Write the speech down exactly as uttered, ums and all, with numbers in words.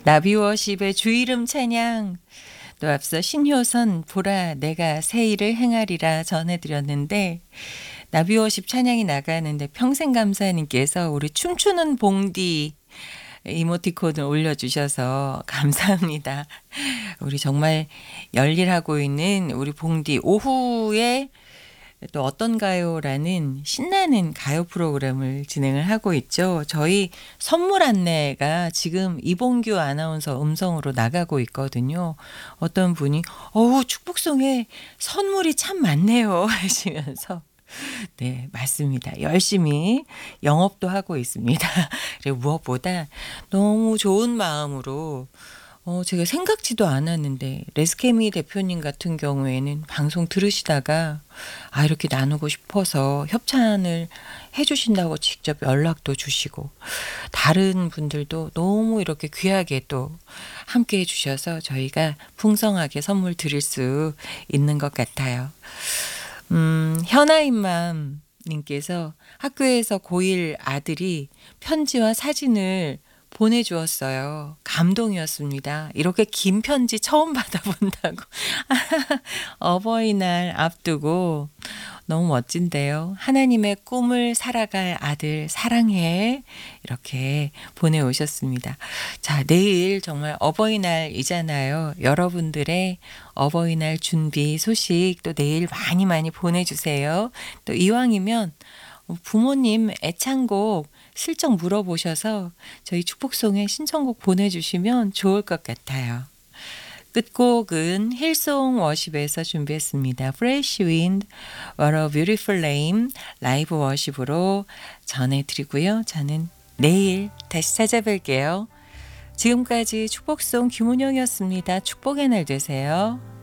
나비워십의 주이름 찬양, 또 앞서 신효선 보라 내가 새 일을 행하리라 전해드렸는데, 나비워십 찬양이 나가는데 평생감사님께서 우리 춤추는 봉디 이모티콘을 올려주셔서 감사합니다. 우리 정말 열일하고 있는 우리 봉디, 오후에 또 어떤가요라는 신나는 가요 프로그램을 진행을 하고 있죠. 저희 선물 안내가 지금 이봉규 아나운서 음성으로 나가고 있거든요. 어떤 분이 어우 축복송에 선물이 참 많네요 하시면서, 네, 맞습니다. 열심히 영업도 하고 있습니다. 그리고 무엇보다 너무 좋은 마음으로, 어, 제가 생각지도 않았는데 레스케미 대표님 같은 경우에는 방송 들으시다가 아 이렇게 나누고 싶어서 협찬을 해주신다고 직접 연락도 주시고, 다른 분들도 너무 이렇게 귀하게 또 함께 해주셔서 저희가 풍성하게 선물 드릴 수 있는 것 같아요. 음, 현아임맘 님께서 학교에서 고일 아들이 편지와 사진을 보내주었어요. 감동이었습니다. 이렇게 긴 편지 처음 받아본다고. 어버이날 앞두고 너무 멋진데요. 하나님의 꿈을 살아갈 아들 사랑해, 이렇게 보내오셨습니다. 자, 내일 정말 어버이날이잖아요. 여러분들의 어버이날 준비 소식 또 내일 많이 많이 보내주세요. 또 이왕이면 부모님 애창곡 슬쩍 물어보셔서 저희 축복송에 신청곡 보내주시면 좋을 것 같아요. 끝곡은 힐송 워십에서 준비했습니다. Fresh Wind, What a Beautiful Name 라이브 워십으로 전해드리고요. 저는 내일 다시 찾아뵐게요. 지금까지 축복송 김은영이었습니다. 축복의 날 되세요.